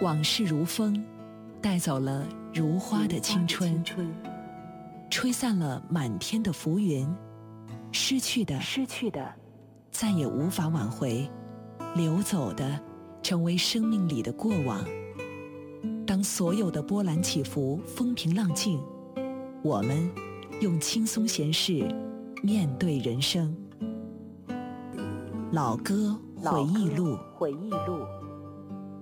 往事如风，带走了如花的青春，吹散了满天的浮云，失去的再也无法挽回，流走的成为生命里的过往。当所有的波澜起伏风平浪静，我们用轻松闲适面对人生。老歌回忆录。